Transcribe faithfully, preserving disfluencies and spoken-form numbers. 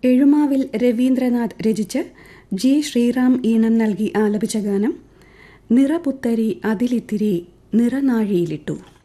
എഴുമാവിൽ രവീന്ദ്രനാഥ് രചിച്ച് ജി ശ്രീറാം ഈണം നൽകി ആലപിച്ച ഗാനം നിറപുത്തരി അതിലിത്തിരി നിറനാഴിയിലിട്ടു.